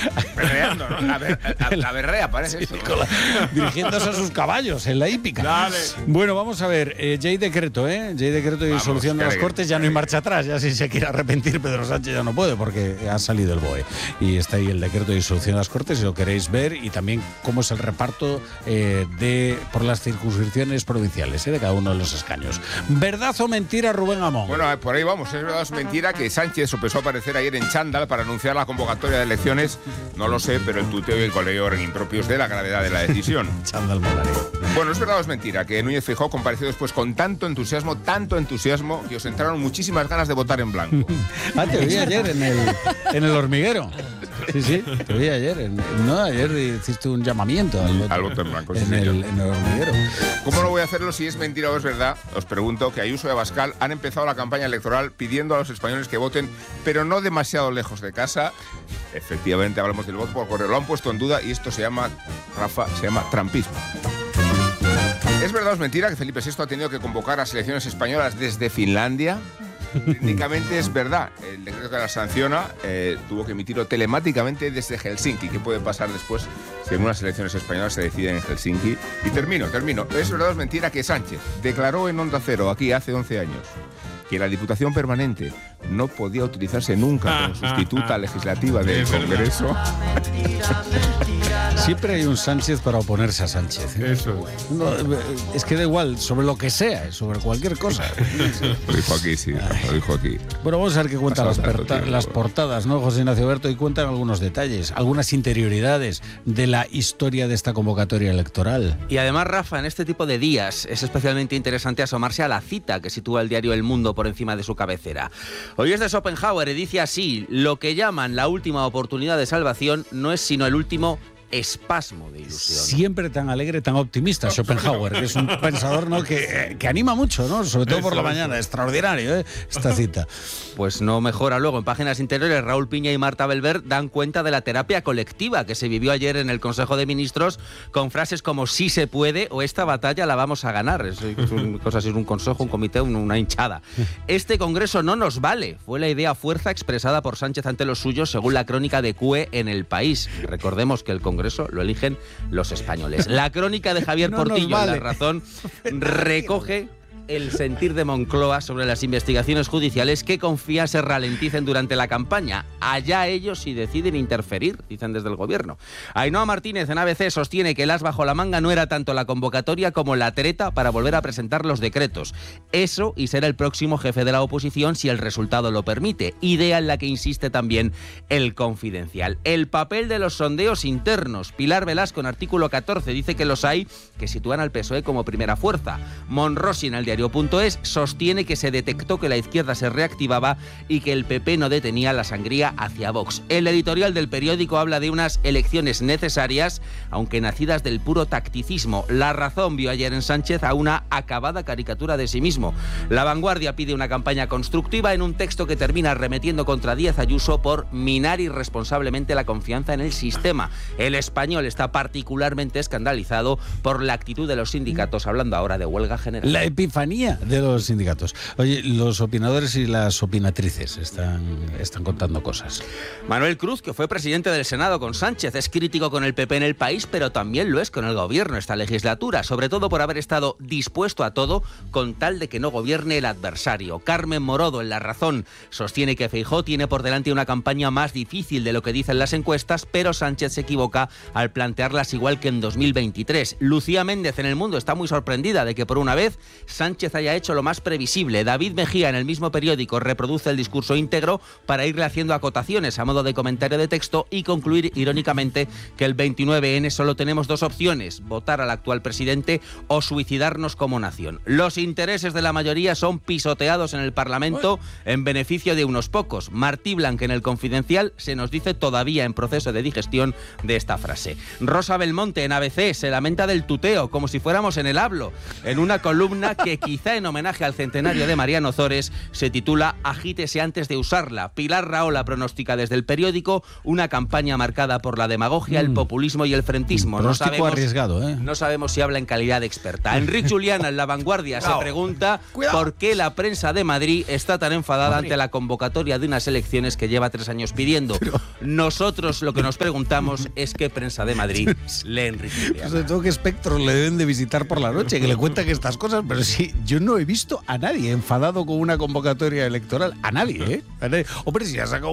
Berreando, ¿no? La berrea, parece eso. Dirigiéndose a sus caballos en la hípica. Dale. Bueno, vamos a ver. Ya hay decreto, ¿eh? Ya hay decreto y solución de las Cortes. Ya no hay marcha atrás. Ya si se quiere arrepentir, Pedro Sánchez ya no puede porque ha salido el BOE. Y está ahí el decreto de disolución de las Cortes, si lo queréis ver. Y también cómo es el reparto por las circunscripciones provinciales, de cada uno de los escaños. ¿Verdad o mentira, Rubén Amón? Bueno, por ahí vamos. ¿Es verdad o es mentira que Sánchez empezó a aparecer ayer en chándal para anunciar la convocatoria de elecciones? No lo sé, pero el tuteo y el coleo eran impropios de la gravedad de la decisión. Chándal molaré. Bueno, ¿es verdad o es mentira que Núñez Feijóo compareció después con tanto entusiaso, que os entraron muchísimas ganas de votar en blanco? Te vi ayer en el hormiguero. Sí, te vi ayer. Ayer hiciste un llamamiento al voto en blanco. En el hormiguero. ¿Cómo no voy a hacerlo si es mentira o es verdad? Os pregunto que Ayuso y Abascal han empezado la campaña electoral pidiendo a los españoles que voten, pero no demasiado lejos de casa. Efectivamente, hablamos del voto por correo. Lo han puesto en duda y esto se llama, Rafa, trampismo. ¿Es verdad o es mentira que Felipe VI ha tenido que convocar a selecciones españolas desde Finlandia? Técnicamente es verdad. El decreto que la sanciona tuvo que emitirlo telemáticamente desde Helsinki. ¿Qué puede pasar después si en unas elecciones españolas se deciden en Helsinki? Y termino. ¿Es verdad o es mentira que Sánchez declaró en Onda Cero, aquí hace 11 años, que la Diputación Permanente no podía utilizarse nunca como sustituta legislativa del Congreso? Siempre hay un Sánchez para oponerse a Sánchez. Eso. No, es que da igual, sobre lo que sea, sobre cualquier cosa. Lo dijo aquí, sí, lo dijo aquí. Bueno, vamos a ver qué cuentan las portadas, ¿no, José Ignacio Berto? Y cuentan algunos detalles, algunas interioridades de la historia de esta convocatoria electoral. Y además, Rafa, en este tipo de días es especialmente interesante asomarse a la cita que sitúa el diario El Mundo por encima de su cabecera. Hoy es de Schopenhauer y dice así: lo que llaman la última oportunidad de salvación no es sino el último espasmo de ilusión. Siempre tan alegre, tan optimista, Schopenhauer, que es un pensador, ¿no?, que anima mucho, ¿no?, sobre todo por la mañana. Extraordinario, esta cita. Pues no mejora luego. En páginas interiores, Raúl Piña y Marta Belver dan cuenta de la terapia colectiva que se vivió ayer en el Consejo de Ministros, con frases como "sí se puede" o "esta batalla la vamos a ganar". Es un consejo, un comité, una hinchada. Este Congreso no nos vale. Fue la idea fuerza expresada por Sánchez ante los suyos, según la crónica de CUE en El País. Recordemos que el Congreso lo eligen los españoles. La crónica de Javier Portillo en La Razón recoge el sentir de Moncloa sobre las investigaciones judiciales que confía se ralenticen durante la campaña. Allá ellos si deciden interferir, dicen desde el gobierno. Ainhoa Martínez en ABC sostiene que el as bajo la manga no era tanto la convocatoria como la treta para volver a presentar los decretos. Eso y ser el próximo jefe de la oposición si el resultado lo permite. Idea en la que insiste también El Confidencial. El papel de los sondeos internos. Pilar Velasco en artículo 14 dice que los hay que sitúan al PSOE como primera fuerza. Monrosi en el diario.es sostiene que se detectó que la izquierda se reactivaba y que el PP no detenía la sangría hacia Vox. El editorial del periódico habla de unas elecciones necesarias, aunque nacidas del puro tacticismo. La Razón vio ayer en Sánchez a una acabada caricatura de sí mismo. La Vanguardia pide una campaña constructiva en un texto que termina arremetiendo contra Díaz Ayuso por minar irresponsablemente la confianza en el sistema. El Español está particularmente escandalizado por la actitud de los sindicatos, hablando ahora de huelga general. La epifanía de los sindicatos. Oye, los opinadores y las opinatrices están contando cosas. Manuel Cruz, que fue presidente del Senado con Sánchez, es crítico con el PP en El País, pero también lo es con el gobierno esta legislatura, sobre todo por haber estado dispuesto a todo con tal de que no gobierne el adversario. Carmen Morodo en La Razón sostiene que Feijóo tiene por delante una campaña más difícil de lo que dicen las encuestas, pero Sánchez se equivoca al plantearlas igual que en 2023. Lucía Méndez en El Mundo está muy sorprendida de que por una vez Sánchez haya hecho lo más previsible. David Mejía en el mismo periódico reproduce el discurso íntegro para irle haciendo acotaciones a modo de comentario de texto y concluir irónicamente que el 29N solo tenemos dos opciones: votar al actual presidente o suicidarnos como nación. Los intereses de la mayoría son pisoteados en el Parlamento en beneficio de unos pocos. Martí Blanc en El Confidencial se nos dice todavía en proceso de digestión de esta frase. Rosa Belmonte en ABC se lamenta del tuteo como si fuéramos en el hablo, en una columna que quizá en homenaje al centenario de Mariano Ozores, se titula Agítese antes de usarla. Pilar Rahola pronostica desde el periódico una campaña marcada por la demagogia, el populismo y el frentismo. Pronóstico arriesgado, ¿eh? No sabemos si habla en calidad de experta. Enrique Juliana, en La Vanguardia, se pregunta por qué la prensa de Madrid está tan enfadada ante la convocatoria de unas elecciones que lleva 3 años pidiendo. Nosotros lo que nos preguntamos es qué prensa de Madrid lee Enrique Juliana. Sobre todo que espectros le deben de visitar por la noche, que le cuentan estas cosas, pero sí, yo no he visto a nadie enfadado con una convocatoria electoral. A nadie, ¿eh? A nadie. Hombre, si ha sacado